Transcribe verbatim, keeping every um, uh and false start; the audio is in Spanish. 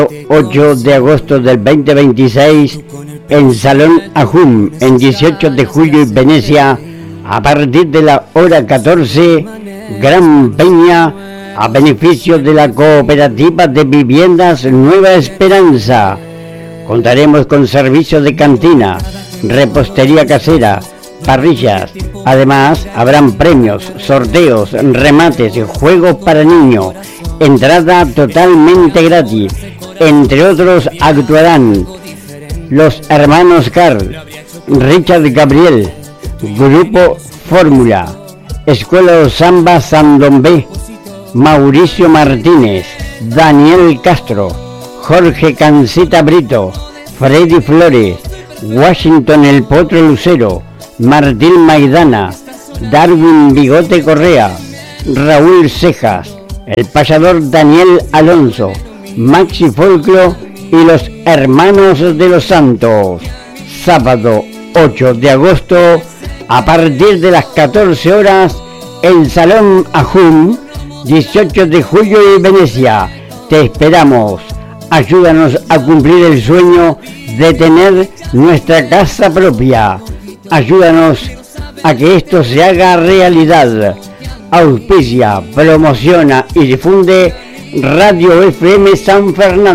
ocho de agosto del veinte veintiséis en Salón Ajum, en dieciocho de julio en Venecia, a partir de la hora catorce, gran peña a beneficio de la Cooperativa de Viviendas Nueva Esperanza. Contaremos con servicios de cantina, repostería casera, parrillas. Además, habrán premios, sorteos, remates, juegos para niños, entrada totalmente gratis. Entre otros actuarán los hermanos Carl, Richard Gabriel, Grupo Fórmula, Escuela Samba Sandombe, Mauricio Martínez, Daniel Castro, Jorge Cancita Brito, Freddy Flores, Washington El Potro Lucero, Martín Maidana, Darwin Bigote Correa, Raúl Cejas, el payador Daniel Alonso, Maxi Folclo y los Hermanos de los Santos. Sábado ocho de agosto, a partir de las catorce horas, en Salón Ajum, dieciocho de julio en Venecia. Te esperamos. Ayúdanos a cumplir el sueño de tener nuestra casa propia. Ayúdanos a que esto se haga realidad. Auspicia, promociona y difunde Radio F M San Fernando.